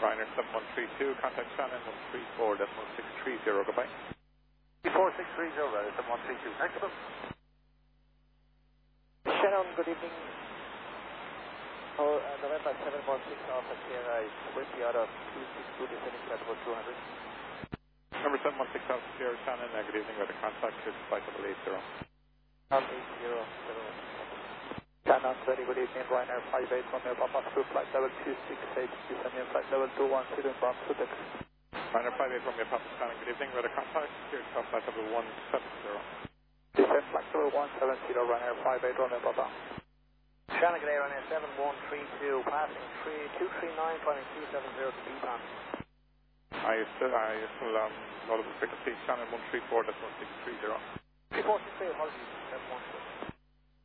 Ryanair 7132, contact Shannon 134.630, goodbye. 4630, Ryanair 7132, next up. Shannon, good evening. November 716 Alpha Sierra is 20 out of 262 descending flight level 200. Number 716 Alpha Sierra, Shannon, good evening, weather contact is flight level 80. 80, Shannon, very good evening, Ryanair 58 Romeo Papa, through flight level 268, descending flight level 21, Sweden Brown, Sudex. Ryanair 58 Romeo Papa, Shannon, good evening, weather contact, here is flight level 170. Descend flight level 170, Ryanair 58 Romeo Papa. Shannon, good day, Ryanair 7132, passing 239, climbing 270 to B-Pan. I still load of the frequency, Shannon 134.630. 3463, apologies, 716.